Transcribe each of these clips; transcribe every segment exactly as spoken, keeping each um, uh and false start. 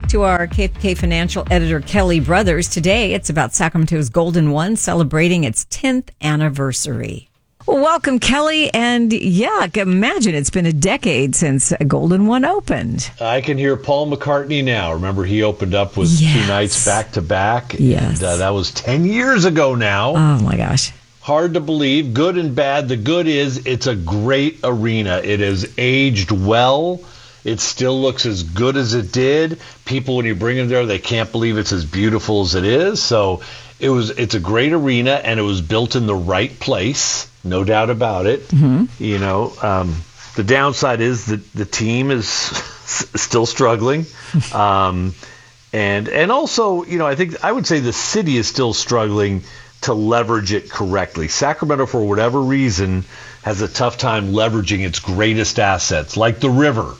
To our K F B K financial editor, Kelly Brothers. Today, it's about Sacramento's Golden One celebrating its tenth anniversary. Well, welcome, Kelly. And yeah, imagine it's been a decade since Golden One opened. I can hear Paul McCartney now. Remember, he opened up with yes. two nights back to back. Yes. And, uh, that was ten years ago now. Oh, my gosh. Hard to believe. Good and bad. The good is it's a great arena. It has aged well. It still looks as good as it did. People, when you bring them there, they can't believe it's as beautiful as it is. So it was. It's a great arena, and it was built in the right place, no doubt about it. Mm-hmm. You know, um, the downside is that the team is still struggling, um, and and also, you know, I think I would say the city is still struggling to leverage it correctly. Sacramento, for whatever reason, has a tough time leveraging its greatest assets, like the river.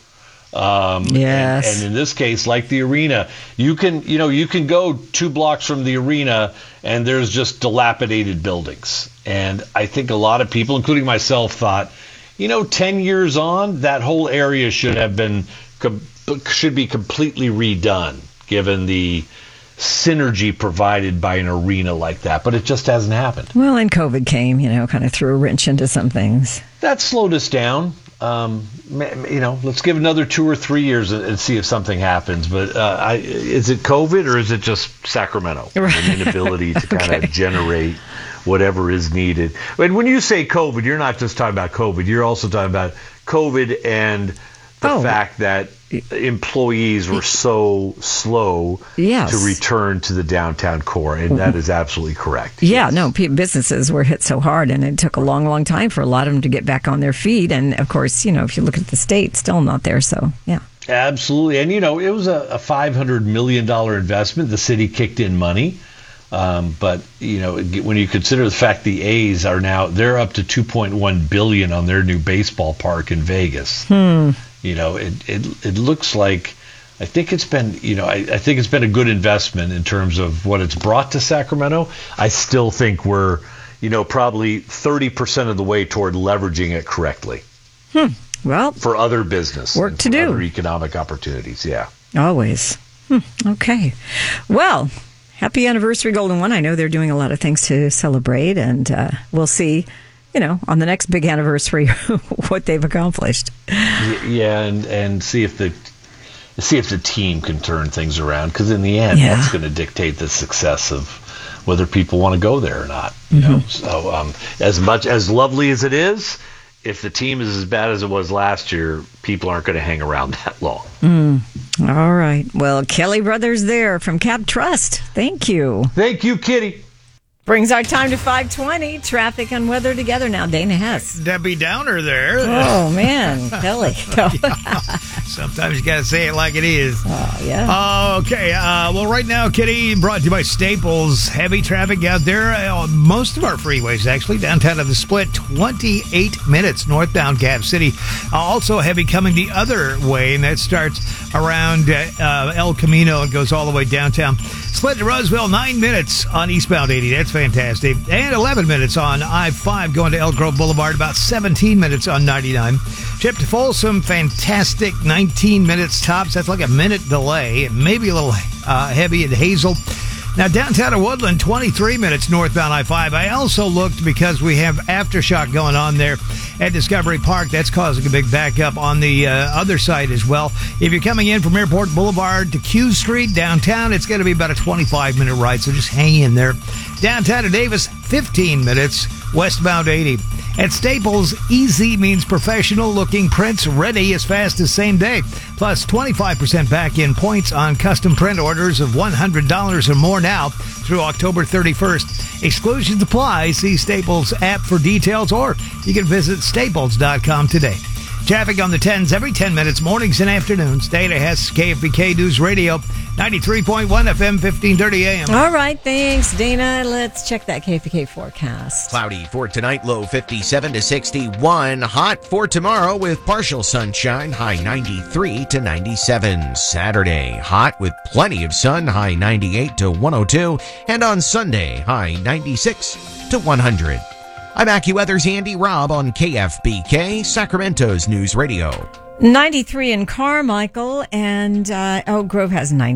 Um, yes. And, and in this case, like the arena, you can, you know, you can go two blocks from the arena and there's just dilapidated buildings. And I think a lot of people, including myself, thought, you know, ten years on, that whole area should have been, com- should be completely redone, given the synergy provided by an arena like that. But it just hasn't happened. Well, and COVID came, you know, kind of threw a wrench into some things. That slowed us down. Um, you know, let's give another two or three years and, and see if something happens. But uh, I, is it COVID or is it just Sacramento? Right. An inability to kind okay. of generate whatever is needed. And when you say COVID, you're not just talking about COVID. You're also talking about COVID and the oh. fact that employees were so slow yes. to return to the downtown core, and that is absolutely correct. Yeah, yes. no, businesses were hit so hard, and it took a long, long time for a lot of them to get back on their feet. And, of course, you know, if you look at the state, still not there, so, yeah. Absolutely. And, you know, it was a, a five hundred million dollars investment. The city kicked in money. Um, but, you know, when you consider the fact the A's are now, they're up to two point one billion dollars on their new baseball park in Vegas. Hmm. You know, it, it it looks like, I think it's been, you know, I, I think it's been a good investment in terms of what it's brought to Sacramento. I still think we're, you know, probably thirty percent of the way toward leveraging it correctly. Hmm. Well, for other business. Work to do. Other economic opportunities, yeah. Always. Hmm. Okay. Well, happy anniversary, Golden One. I know they're doing a lot of things to celebrate, and uh, we'll see, you know, on the next big anniversary, what they've accomplished. Yeah, and, and see if the see if the team can turn things around, because in the end, yeah. that's going to dictate the success of whether people want to go there or not. You mm-hmm. know, so um, as much as lovely as it is, if the team is as bad as it was last year, people aren't going to hang around that long. Mm. All right. Well, Kelly Brothers there from Cab Trust. Thank you. Thank you, Kitty. Brings our time to five twenty. Traffic and weather together now. Dana Hess. Debbie Downer there. Oh, man. Kelly. yeah. Sometimes you got to say it like it is. Oh, yeah. Uh, okay. Uh, well, right now, Kitty, brought to you by Staples. Heavy traffic out there. Uh, most of our freeways, actually. Downtown of the Split, twenty-eight minutes northbound Cab City. Uh, also heavy coming the other way, and that starts around uh, uh, El Camino and goes all the way downtown. Split to Roseville, nine minutes on eastbound eighty. That's fantastic. And eleven minutes on I five going to Elk Grove Boulevard, about seventeen minutes on ninety-nine. Chip to Folsom, fantastic, nineteen minutes tops. That's like a minute delay, maybe a little uh, heavy at Hazel. Now, downtown of Woodland, twenty-three minutes northbound I five. I also looked because we have aftershock going on there at Discovery Park. That's causing a big backup on the uh, other side as well. If you're coming in from Airport Boulevard to Q Street downtown, it's going to be about a twenty-five minute ride, so just hang in there. Downtown to Davis, fifteen minutes, westbound eighty. At Staples, easy means professional looking prints ready as fast as same day. Plus twenty-five percent back in points on custom print orders of one hundred dollars or more now through October thirty-first. Exclusions apply. See Staples app for details, or you can visit staples dot com today. Traffic on the tens every ten minutes, mornings and afternoons. Dana Hess, K F B K News Radio, ninety-three point one F M, fifteen thirty A M. All right, thanks, Dana. Let's check that K F B K forecast. Cloudy for tonight, low fifty-seven to sixty-one. Hot for tomorrow with partial sunshine, high ninety-three to ninety-seven. Saturday, hot with plenty of sun, high ninety-eight to one oh two. And on Sunday, high ninety-six to one hundred. I'm AccuWeather's Andy Robb on K F B K, Sacramento's News Radio. ninety-three in Carmichael, and uh, Elk Grove has ninety.